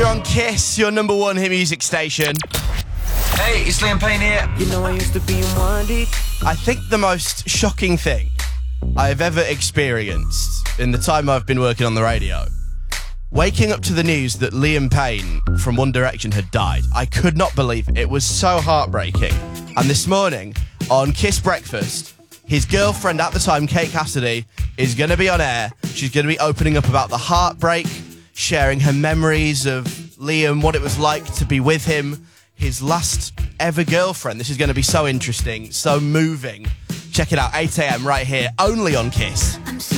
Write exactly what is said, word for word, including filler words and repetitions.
on Kiss, your number one hit music station. Hey, it's Liam Payne here. You know I used to be in one deep. I think the most shocking thing I have ever experienced in the time I've been working on the radio, waking up to the news that Liam Payne from One Direction had died. I could not believe it. It was so heartbreaking. And this morning, on Kiss Breakfast, his girlfriend at the time, Kate Cassidy, is going to be on air. She's going to be opening up about the heartbreak, sharing her memories of Liam, what it was like to be with him, his last ever girlfriend. This is going to be so interesting, so moving. Check it out, eight a m right here, only on Kiss.